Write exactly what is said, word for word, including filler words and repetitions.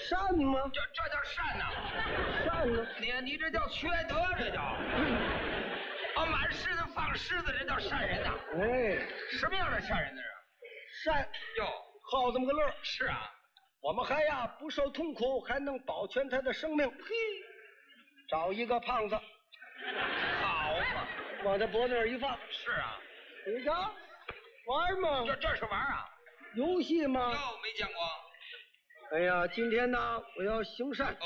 善吗？ 这这叫善呐！ 善呢？ 你你这叫缺德，这叫。啊，满世子放狮子，这叫善人呐！ 哎， 什么样的善人呢？ 善哟， 好这么个乐。 是啊， 我们还呀不受痛苦，还能保全他的生命。嘿，找一个胖子， 好嘛， 往他脖子上一放。 是啊， 你瞧，玩吗？ 这这是玩啊？ 游戏吗？ 哟，没见过。 哎呀，今天呢，我要行善。 哦，